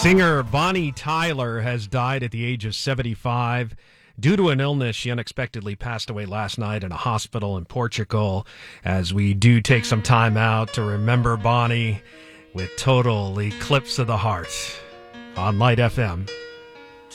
Singer Bonnie Tyler has died at the age of 75. Due to an illness, she unexpectedly passed away last night in a hospital in Portugal. As we do take some time out to remember Bonnie with Total Eclipse of the Heart on Light FM.